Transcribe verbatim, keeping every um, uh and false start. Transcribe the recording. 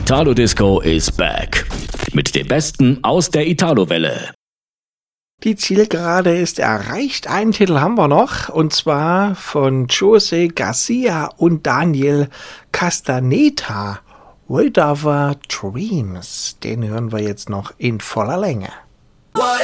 Italo Disco is back. Mit dem Besten aus der Italo-Welle. Die Zielgerade ist erreicht. Einen Titel haben wir noch, und zwar von Jose Garcia und Daniel Castaneda. Whatever Dreams. Den hören wir jetzt noch in voller Länge.